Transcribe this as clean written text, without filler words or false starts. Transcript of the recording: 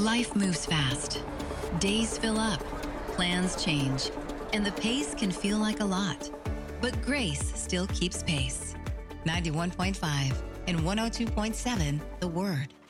Life moves fast. Days fill up, plans change, and the pace can feel like a lot. But Grace still keeps pace. 91.5 and 102.7 The Word.